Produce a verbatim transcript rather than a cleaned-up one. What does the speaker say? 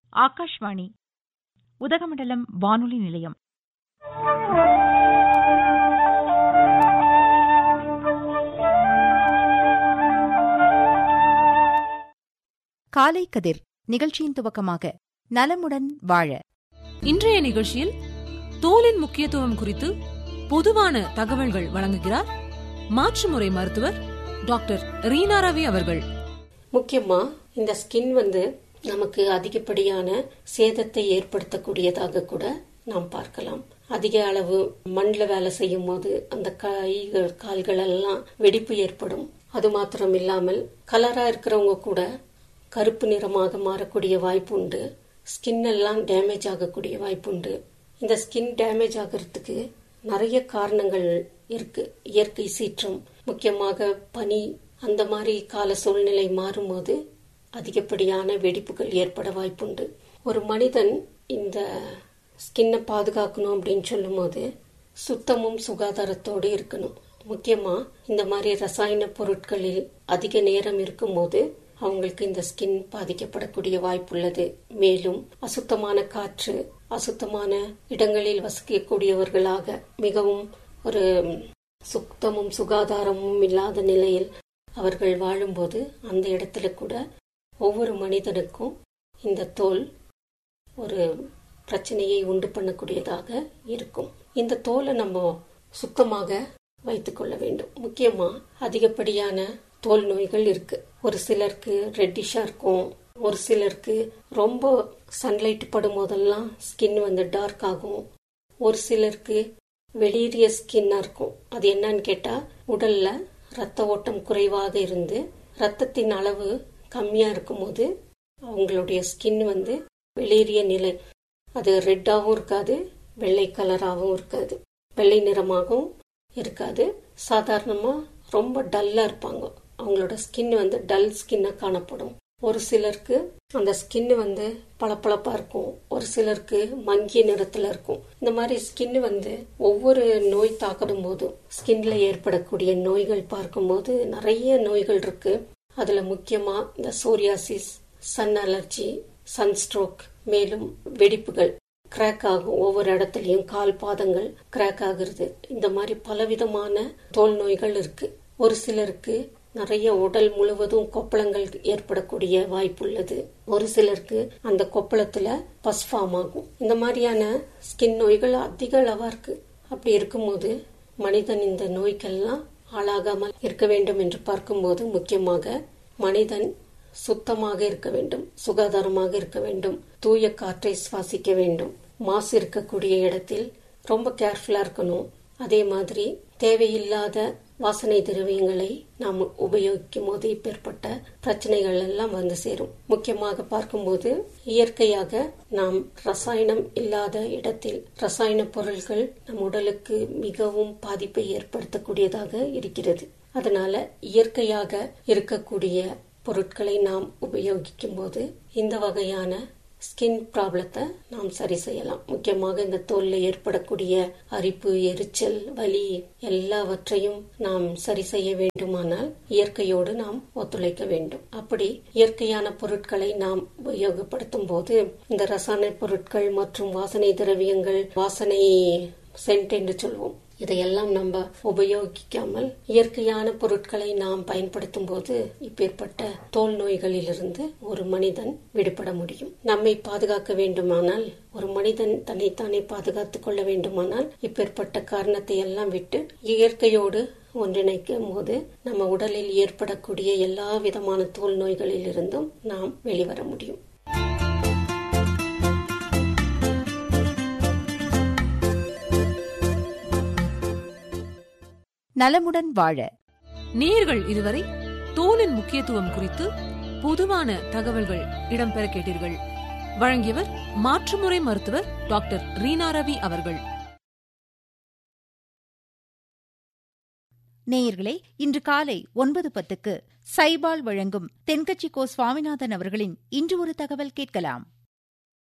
ஆகாஷ்வாணி உதகமண்டலம் வானொலி நிலையம். காலை கதிர் நிகழ்ச்சியின் துவக்கமாக நலமுடன் வாழ. இன்றைய நிகழ்ச்சியில் தோலின் முக்கியத்துவம் குறித்து பொதுவான தகவல்கள் வழங்குகிறார் மாற்றுமுறை மருத்துவர் டாக்டர் ரீனா ரவி அவர்கள். முக்கியமா இந்த ஸ்கின் வந்து நமக்கு அதிகப்படியான சேதத்தை ஏற்படுத்தக்கூடியதாக கூட நாம் பார்க்கலாம். அதிக அளவு மண்ணில் வேலை செய்யும் போது அந்த கைகள் கால்கள் எல்லாம் வெடிப்பு ஏற்படும். அது மாத்திரம் இல்லாமல் கலரா இருக்கிறவங்க கூட கருப்பு நிறமாக மாறக்கூடிய வாய்ப்பு உண்டு. ஸ்கின் எல்லாம் டேமேஜ் ஆகக்கூடிய வாய்ப்பு உண்டு. இந்த ஸ்கின் டேமேஜ் ஆகிறதுக்கு நிறைய காரணங்கள் இருக்கு. இயற்கை சீற்றம், முக்கியமாக பனி, அந்த மாதிரி கால சூழ்நிலை மாறும்போது அதிகப்படியான வெடிப்புகள் ஏற்பட வாய்ப்புண்டு. ஒரு மனிதன் இந்த ஸ்கின்னை பாதுகாக்கணும் அப்படின்னு சொல்லும் போது சுத்தமும் சுகாதாரத்தோடு இருக்கணும். முக்கியமா இந்த மாதிரி ரசாயன பொருட்களில் அதிக நேரம் இருக்கும் போது அவங்களுக்கு இந்த ஸ்கின் பாதிக்கப்படக்கூடிய வாய்ப்புள்ளது. மேலும் அசுத்தமான காற்று, அசுத்தமான இடங்களில் வசிக்கக்கூடியவர்களாக மிகவும் ஒரு சுத்தமும் சுகாதாரமும் இல்லாத நிலையில் அவர்கள் வாழும்போது அந்த இடத்துல கூட ஒவ்வொரு மனிதனுக்கும் இந்த தோல் ஒரு பிரச்சனையை உண்டு பண்ணக்கூடியதாக இருக்கும். இந்த தோலை நம்ம சுத்தமாக வைத்துக் கொள்ள வேண்டும். முக்கியமா அதிகப்படியான தோல் நோய்கள் இருக்கு. ஒரு சிலருக்கு ரெட்டிஷா இருக்கும், ஒரு சிலருக்கு ரொம்ப சன்லைட் படும் போதெல்லாம் ஸ்கின் வந்து டார்க் ஆகும், ஒரு சிலருக்கு வெளிரிய ஸ்கின்னா இருக்கும். அது என்னன்னு கேட்டா உடல்ல ரத்த ஓட்டம் குறைவாக இருந்து ரத்தத்தின் அளவு கம்மியா இருக்கும் போது அவங்களுடைய ஸ்கின் வந்து வெளிரிய நிலை, அது ரெட்டாவும் இருக்காது, வெள்ளை கலராகவும் இருக்காது, வெள்ளை நிறமாகவும் இருக்காது. சாதாரணமா ரொம்ப டல்லா இருப்பாங்க. அவங்களோட ஸ்கின் வந்து டல் ஸ்கின்னா காணப்படும். ஒரு சிலருக்கு அந்த ஸ்கின் வந்து பளபளப்பா இருக்கும், ஒரு சிலருக்கு மங்கிய நிறத்துல இருக்கும். இந்த மாதிரி ஸ்கின் வந்து ஒவ்வொரு நோய் தாக்கப்படும் போதும் ஸ்கின்ல ஏற்படக்கூடிய நோய்கள் பார்க்கும்போது நிறைய நோய்கள் இருக்கு. அதுல முக்கியமா இந்த சோரியாசிஸ், சன் அலர்ஜி, சன்ஸ்ட்ரோக், மேலும் வெடிப்புகள், கிராக் ஆகும். ஒவ்வொரு இடத்துலயும் கால் பாதங்கள் கிராக் ஆகுறது. இந்த மாதிரி பலவிதமான தோல் நோய்கள் இருக்கு. ஒரு சிலருக்கு நிறைய உடல் முழுவதும் கொப்பளங்கள் ஏற்படக்கூடிய வாய்ப்பு உள்ளது. ஒரு சிலருக்கு அந்த கொப்பளத்துல பஸ் ஃபார்ம் ஆகும். இந்த மாதிரியான ஸ்கின் நோய்கள் அதிக அளவா இருக்கு. அப்படி இருக்கும்போது மனிதன் இந்த நோய்க்கெல்லாம் ஆளாகாமல் இருக்க வேண்டும் என்று பார்க்கும்போது முக்கியமாக மனிதன் சுத்தமாக இருக்க வேண்டும், சுகாதாரமாக இருக்க வேண்டும், தூய காற்றை சுவாசிக்க வேண்டும், மாசு இருக்கக்கூடிய இடத்தில் ரொம்ப கேர்ஃபுல்லா இருக்கணும். அதே மாதிரி தேவையில்லாத வாசனை திரவியங்களை நாம் உபயோகிக்கும் போது இப்பேற்பட்ட பிரச்சனைகள் எல்லாம் வந்து சேரும். முக்கியமாக பார்க்கும்போது இயற்கையாக நாம் ரசாயனம் இல்லாத இடத்தில் ரசாயன பொருட்கள் நம் உடலுக்கு மிகவும் பாதிப்பை ஏற்படுத்தக்கூடியதாக இருக்கிறது. அதனால இயற்கையாக இருக்கக்கூடிய பொருட்களை நாம் உபயோகிக்கும் போது இந்த வகையான ஸ்கின் ப்ராப்ளத்தை நாம் சரி செய்யலாம். முக்கியமாக இந்த தோல்ல ஏற்படக்கூடிய அரிப்பு, எரிச்சல், வலி எல்லாவற்றையும் நாம் சரி செய்ய வேண்டுமானால் இயற்கையோடு நாம் ஒத்துழைக்க வேண்டும். அப்படி இயற்கையான பொருட்களை நாம் உபயோகப்படுத்தும் போது இந்த ரசாயன பொருட்கள் மற்றும் வாசனை திரவியங்கள், வாசனை சென்ட் என்று சொல்வோம், இதையெல்லாம் நம்ம உபயோகிக்காமல் இயற்கையான பொருட்களை நாம் பயன்படுத்தும் போது இப்பேற்பட்ட தோல் நோய்களிலிருந்து ஒரு மனிதன் விடுபட முடியும். நம்மை பாதுகாக்க வேண்டுமானால், ஒரு மனிதன் தன்னைத்தானே பாதுகாத்துக் கொள்ள வேண்டுமானால் இப்பேற்பட்ட காரணத்தை எல்லாம் விட்டு இயற்கையோடு ஒன்றிணைக்கும் போது நம்ம உடலில் ஏற்படக்கூடிய எல்லா விதமான தோல் நோய்களில் இருந்தும் நாம் வெளிவர முடியும். நலமுடன் வாழ நேயர்கள் இதுவரை தோலின் முக்கியத்துவம் குறித்து பொதுவான தகவல்கள் இடம்பெற கேட்டீர்கள். வழங்கியவர் மாற்றுமுறை மருத்துவர் டாக்டர் ரீனா ரவி அவர்கள். நேயர்களே, இன்று காலை ஒன்பது பத்துக்கு சைபால் வழங்கும் தென்கட்சி கோ சுவாமிநாதன் அவர்களின் இன்று ஒரு தகவல் கேட்கலாம்.